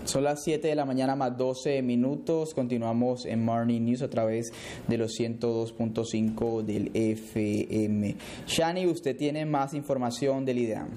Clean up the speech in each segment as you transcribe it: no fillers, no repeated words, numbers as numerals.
Son las 7 de la mañana más 12 minutos. Continuamos en Morning News a través de los 102.5 del FM. Shani, usted tiene más información del IDEAM.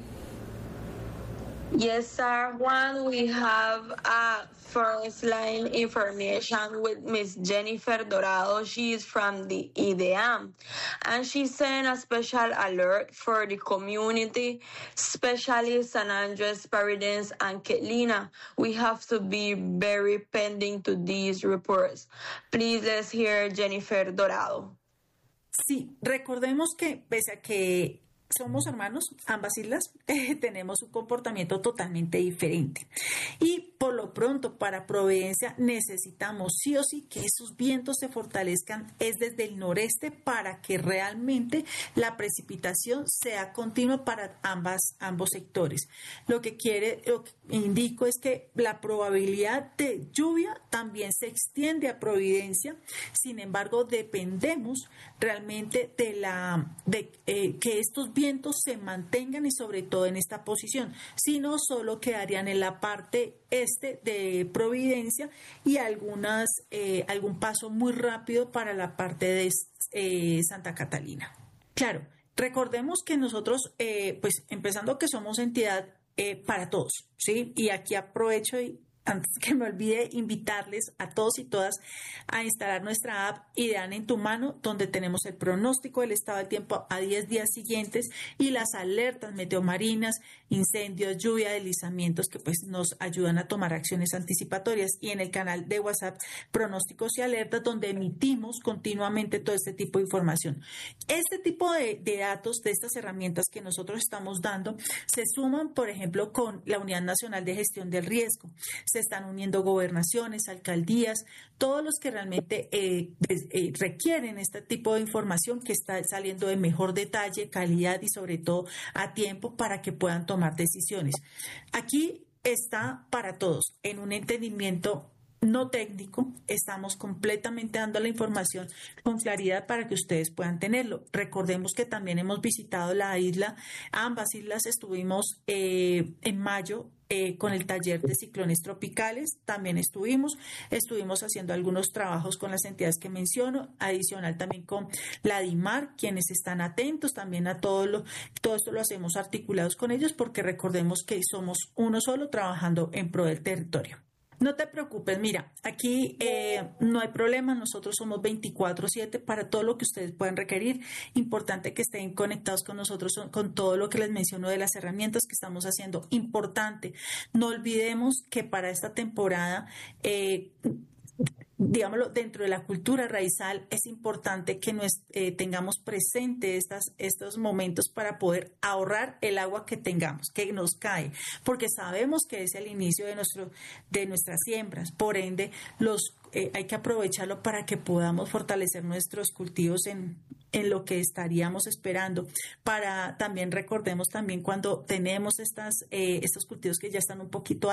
Yes, sir. Juan, we have a first line information with Miss Jennifer Dorado. She is from the IDEAM, and she's sending a special alert for the community, especially San Andres, Paridens, and Ketlina. We have to be very pending to these reports. Please, let's hear Jennifer Dorado. Sí, recordemos que pese a que somos hermanos, ambas islas, tenemos un comportamiento totalmente diferente. Y por lo pronto, para Providencia, necesitamos sí o sí que esos vientos se fortalezcan es desde el noreste para que realmente la precipitación sea continua para ambos sectores. Lo que indico es que la probabilidad de lluvia también se extiende a Providencia. Sin embargo, dependemos realmente de que estos vientos se mantengan y sobre todo en esta posición, si no solo quedarían en la parte este de Providencia y algún paso muy rápido para la parte de Santa Catalina. Claro, recordemos que nosotros, pues empezando que somos entidad para todos, ¿sí? Y aquí aprovecho y antes que me olvide, invitarles a todos y todas a instalar nuestra app IDEAM en tu mano, donde tenemos el pronóstico del estado del tiempo a 10 días siguientes y las alertas meteomarinas, incendios, lluvia, deslizamientos que pues nos ayudan a tomar acciones anticipatorias. Y en el canal de WhatsApp, pronósticos y alertas, donde emitimos continuamente todo este tipo de información. Este tipo de datos, de estas herramientas que nosotros estamos dando, se suman, por ejemplo, con la Unidad Nacional de Gestión del Riesgo. Se están uniendo gobernaciones, alcaldías, todos los que realmente requieren este tipo de información que está saliendo de mejor detalle, calidad y sobre todo a tiempo para que puedan tomar decisiones. Aquí está para todos en un entendimiento no técnico, estamos completamente dando la información con claridad para que ustedes puedan tenerlo. Recordemos que también hemos visitado la isla, ambas islas estuvimos en mayo con el taller de ciclones tropicales, también estuvimos haciendo algunos trabajos con las entidades que menciono, adicional también con la DIMAR, quienes están atentos también a todo esto lo hacemos articulados con ellos porque recordemos que somos uno solo trabajando en pro del territorio. No te preocupes, mira, aquí no hay problema, nosotros somos 24/7 para todo lo que ustedes puedan requerir. Importante que estén conectados con nosotros con todo lo que les menciono de las herramientas que estamos haciendo. Importante, no olvidemos que para esta temporada digámoslo, dentro de la cultura raizal es importante que tengamos presente estos momentos para poder ahorrar el agua que tengamos, que nos cae, porque sabemos que es el inicio de nuestras siembras, por ende hay que aprovecharlo para que podamos fortalecer nuestros cultivos en lo que estaríamos esperando. También recordemos también cuando tenemos estos cultivos que ya están un poquito